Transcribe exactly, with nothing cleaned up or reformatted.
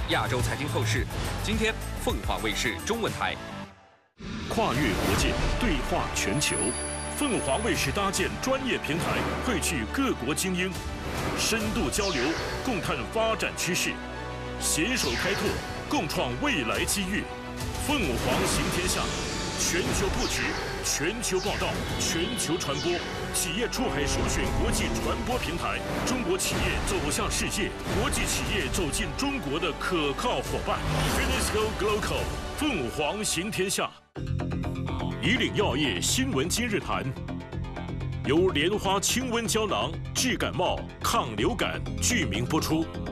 亚洲财经透视，今天凤凰卫视中文台。 跨越国界，对话全球，凤凰卫视搭建专业平台，汇聚各国精英，深度交流，共探发展趋势，携手开拓，共创未来机遇。凤凰行天下，全球布局，全球报道，全球传播。企业出海首选国际传播平台，中国企业走向世界，国际企业走进中国的可靠伙伴。Finisco Global， 凤凰行天下。以岭药业新闻今日谈，由莲花清瘟胶囊治感冒、抗流感，剧名播出。